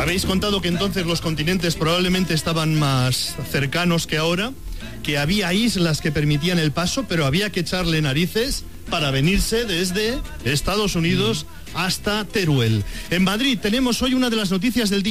Habéis contado que entonces los continentes probablemente estaban más cercanos que ahora, que había islas que permitían el paso, pero había que echarle narices para venirse desde Estados Unidos hasta Teruel. En Madrid tenemos hoy una de las noticias del día.